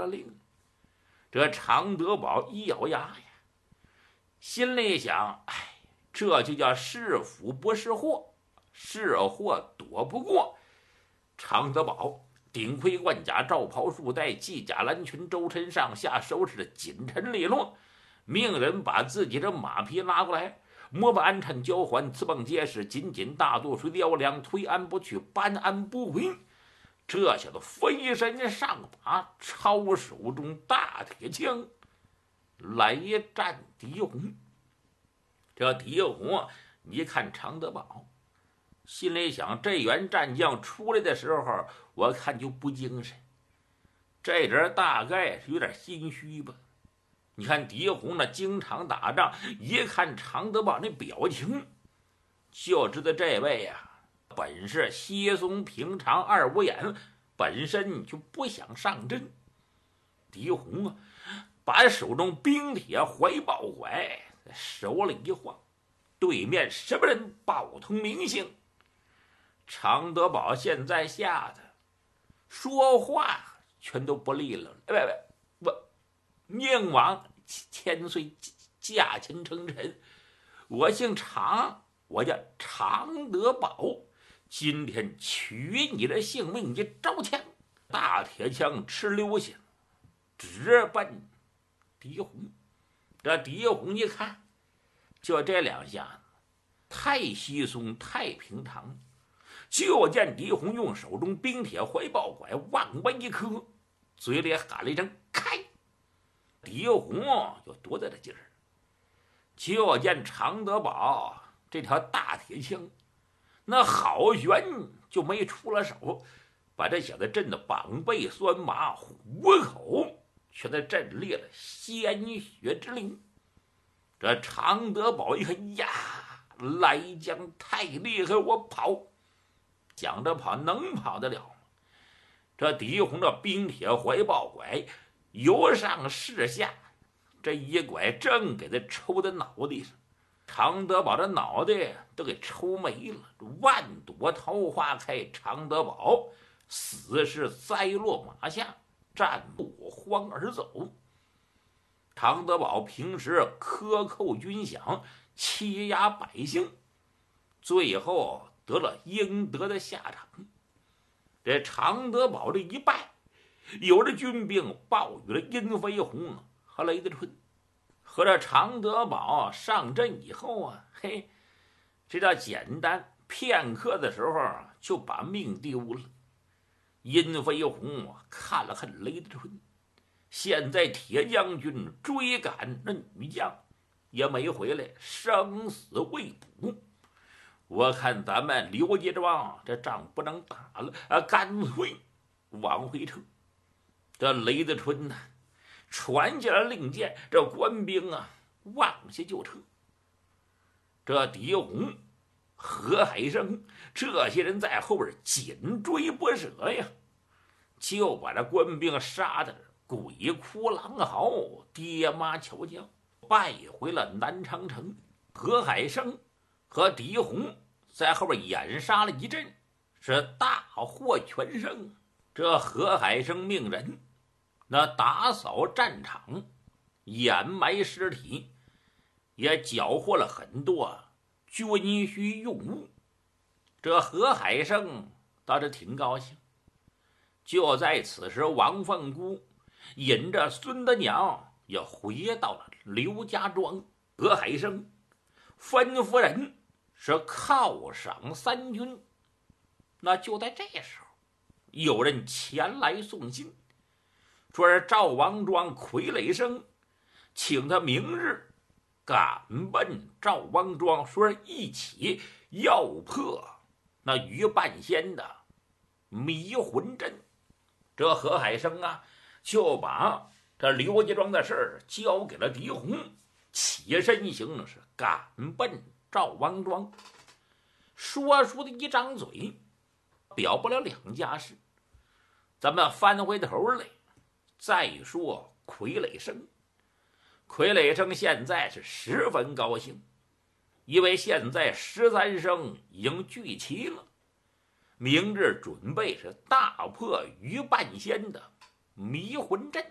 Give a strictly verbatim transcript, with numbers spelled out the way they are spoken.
了令。这常德宝一咬牙呀，心里想：哎，这就叫是福不是祸，是祸躲不过。常德宝顶盔贯甲，罩袍束带，系甲蓝裙，周身上下收拾的紧沉利落，命人把自己的马匹拉过来，摸把鞍骋交环，刺棒结实，紧紧大肚水撩梁，推鞍不去，搬鞍不回。这小子飞身上马，抄手中大铁枪来战狄红。这狄红啊，一看常德宝，心里想：这员战将出来的时候，我看就不精神，这人大概是有点心虚吧。你看狄红那经常打仗，一看常德宝那表情，就知道这位呀、啊，本是稀松平常二五眼，本身就不想上阵。狄红啊，把手中冰铁怀抱拐手里一晃，对面什么人报通名姓。常德宝现在吓得说话全都不利了。喂喂，我宁王千岁驾前称臣，我姓常，我叫常德宝，今天取你的性命，你招枪！大铁枪哧溜下，直奔狄红。这狄红一看，就这两下子太稀松太平常，就见狄红用手中冰铁怀抱拐往外一磕，嘴里喊了一声开。狄红就多大的劲儿，就见常德宝这条大铁枪那好悬就没出了手，把这小子震得膀背酸麻，虎口却在震裂了鲜血之流。这常德宝一看呀，来将太厉害，我跑，想着跑能跑得了吗？这狄红的冰铁怀抱拐由上视下，这一拐正给他抽在脑袋上，常德宝的脑袋都给抽没了。万朵桃花开，常德宝死是栽落马下，战不欢而走。常德宝平时克扣军饷，欺压百姓，最后得了应得的下场。这常德宝这一败，有的军兵报与了殷飞鸿和雷德春，和这常德宝上阵以后啊，嘿，这叫简单，片刻的时候就把命丢了。殷飞鸿看了看雷德春，现在铁将军追赶那女将也没回来，生死未卜。我看咱们刘家庄这仗不能打了啊，干脆往回撤。这雷德春呢，传下了令箭，这官兵啊往下就撤。这狄红、何海生这些人在后边紧追不舍呀，就把这官兵杀的鬼哭狼嚎，爹妈求教，败回了南昌城。何海生和狄红在后边掩杀了一阵，是大获全胜。这何海生命人那打扫战场，掩埋尸体，也缴获了很多军需用物。这何海生倒是挺高兴。就在此时，王凤姑引着孙德娘也回到了刘家庄。何海生吩咐人是犒赏三军。那就在这时候，有人前来送信，说是赵王庄傀儡生请他明日赶奔赵王庄，说是一起要破那于半仙的迷魂阵。这何海生啊，就把这刘家庄的事儿交给了狄红，起身行是赶奔赵王庄。说书的一张嘴表不了两家事，咱们翻回头来再说傀儡生。傀儡生现在是十分高兴，因为现在十三生已经聚齐了，明日准备是大破于半仙的迷魂阵。